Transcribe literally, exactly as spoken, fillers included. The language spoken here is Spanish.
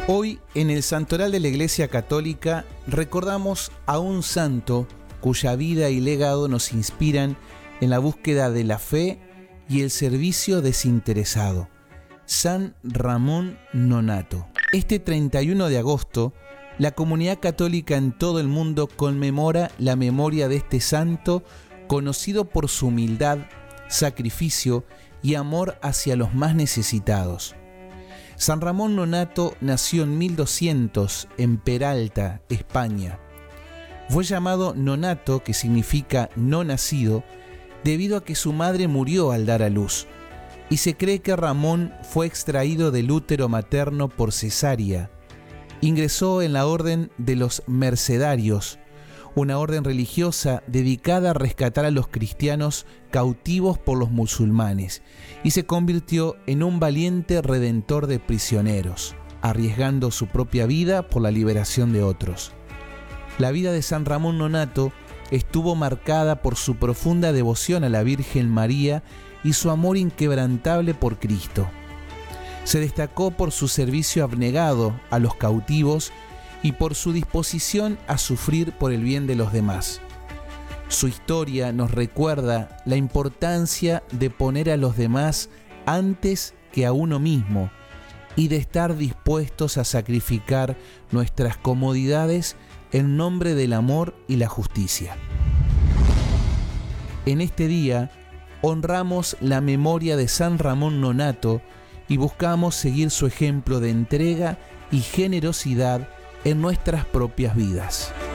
Hoy, en el Santoral de la Iglesia Católica, recordamos a un santo cuya vida y legado nos inspiran en la búsqueda de la fe y el servicio desinteresado, San Ramón Nonnato. Este treinta y uno de agosto, la comunidad católica en todo el mundo conmemora la memoria de este santo, conocido por su humildad, sacrificio y amor hacia los más necesitados. San Ramón Nonnato nació en mil doscientos en Peralta, España. Fue llamado Nonnato, que significa no nacido, debido a que su madre murió al dar a luz, y se cree que Ramón fue extraído del útero materno por cesárea. Ingresó en la orden de los Mercedarios, una orden religiosa dedicada a rescatar a los cristianos cautivos por los musulmanes, y se convirtió en un valiente redentor de prisioneros, arriesgando su propia vida por la liberación de otros. La vida de San Ramón Nonnato estuvo marcada por su profunda devoción a la Virgen María y su amor inquebrantable por Cristo. Se destacó por su servicio abnegado a los cautivos y por su disposición a sufrir por el bien de los demás. Su historia nos recuerda la importancia de poner a los demás antes que a uno mismo y de estar dispuestos a sacrificar nuestras comodidades en nombre del amor y la justicia. En este día honramos la memoria de San Ramón Nonnato y buscamos seguir su ejemplo de entrega y generosidad en nuestras propias vidas.